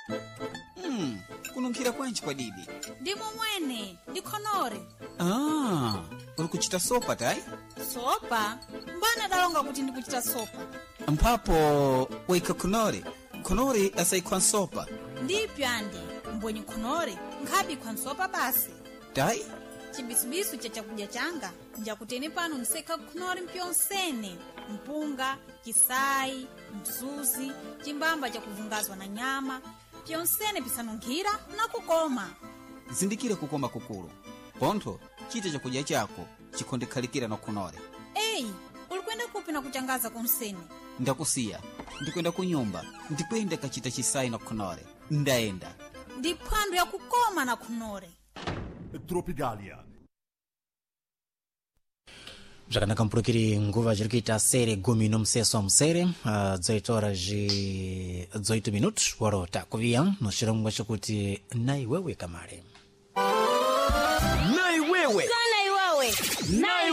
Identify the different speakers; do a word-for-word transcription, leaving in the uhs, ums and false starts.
Speaker 1: Mm, kununkhira kwanji kwa didi?
Speaker 2: Ndi momwene ndi khonore.
Speaker 1: Ah, uri kuchita sopa tayi?
Speaker 2: Sopa? Mbana dalonga kuti ndi kuchita sopa.
Speaker 1: Mphapo waika khonore, khonore asayikhwa nsopa.
Speaker 2: Ndipyo andi, mbwenye khonore, nkhabi khwa nsopa basi.
Speaker 1: Tayi?
Speaker 2: Chibisubisu cha chakudya changa njakuteni pano mseka khonore mpyonsene, mpunga, chisayi, mzuzi, chimbamba chakuvungazwa na nyama, pyonsene pisanunkhira na kukoma.
Speaker 1: Zindikire kukoma kukulu. Pontho, chita chakudya chako chikhondekhalikira na khonore.
Speaker 2: Eyi, ulikwenda kupi na kuchangaza kunsene?
Speaker 1: Ndakusiya, ndikwenda kunyumba, ndikwenda kachita chisayi na khonore. Ndaenda.
Speaker 2: Ndi phwando ya kukoma na khonore.
Speaker 3: Tropicalia.
Speaker 4: Bzvakanaka mpulukiri nguva zhiri kuita sere gumi nomseso msere uh, dzoitora zhi dzoito minutos waro takuviya nochirongwa chokuti naiwewe kamare
Speaker 3: Naiwewe